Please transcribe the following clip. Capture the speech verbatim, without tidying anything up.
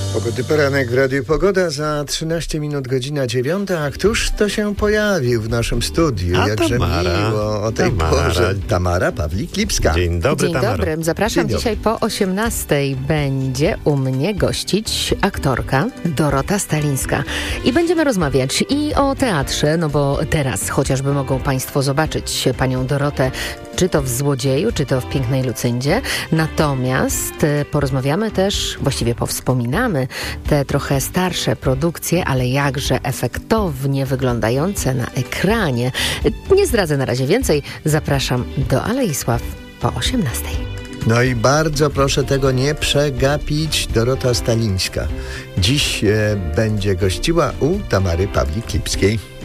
Pogody poranek w Radiu Pogoda, za trzynaście minut godzina dziewiąta. A któż to się pojawił w naszym studiu? A Jakże Tamara, miło o tej Tamara. porze. Tamara Pawlik-Lipska. Dzień dobry, Dzień Tamaro. dobry. Zapraszam. Dzień Dzisiaj po osiemnastej będzie u mnie gościć aktorka Dorota Stalińska. I będziemy rozmawiać i o teatrze, no bo teraz chociażby mogą Państwo zobaczyć panią Dorotę, czy to w Złodzieju, czy to w Pięknej Lucyndzie. Natomiast e, porozmawiamy też, właściwie powspominamy te trochę starsze produkcje, ale jakże efektownie wyglądające na ekranie. Nie zdradzę na razie więcej. Zapraszam do Alei Sław po osiemnastej. No i bardzo proszę tego nie przegapić. Dorota Stalińska dziś e, będzie gościła u Tamary Pawlik-Lipskiej.